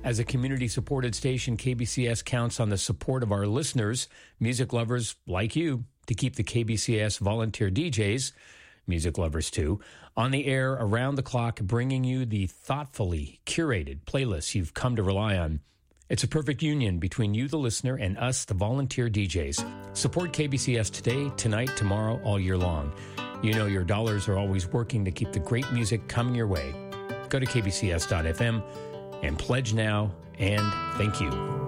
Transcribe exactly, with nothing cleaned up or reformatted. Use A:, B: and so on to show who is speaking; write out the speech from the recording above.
A: As a community-supported station, K B C S counts on the support of our listeners, music lovers like you, to keep the K B C S volunteer D Js, music lovers too, on the air around the clock, bringing you the thoughtfully curated playlists you've come to rely on. It's a perfect union between you, the listener, and us, the volunteer D Js. Support K B C S today, tonight, tomorrow, all year long. You know your dollars are always working to keep the great music coming your way. Go to k b c s dot f m and pledge now, and thank you.